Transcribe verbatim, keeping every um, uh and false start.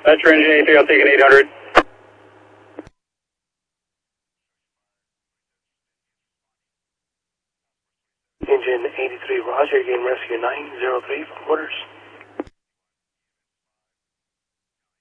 Metro Engine eighty-three, I'll take an eight hundred. Engine eighty-three, Roger, again, rescue nine zero three from quarters.